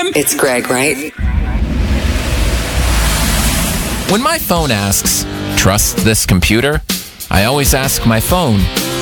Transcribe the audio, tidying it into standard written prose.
It's Greg, right? When my phone asks, "Trust this computer?" I always ask my phone,